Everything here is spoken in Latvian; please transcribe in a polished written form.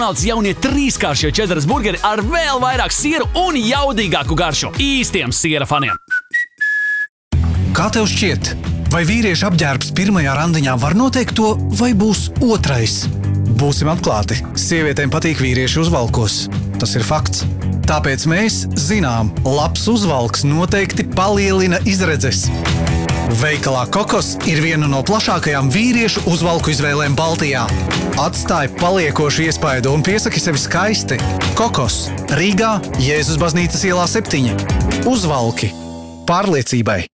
Jaunie trīskāršie čeddaras burgeri ar vēl vairāk siera un jaudīgāku garšu. Īstiem siera faniem. Kā tev šķiet, vai vīrieša apģērbs pirmajā randiņā var noteikt to, vai būs otrais? Būsim atklāti, sievietēm patīk vīrieši uzvalkos. Tas ir fakts. Tāpēc mēs zinām, labs uzvalks noteikti palielina izredzes. Veikalā Kokos ir viena no plašākajām vīriešu uzvalku izvēlēm Baltijā. Atstāj paliekošu iespaidu un piesaki sevi skaisti. Kokos, Rīgā, Jēzus baznīcas ielā 7. Uzvalki pārliecībai.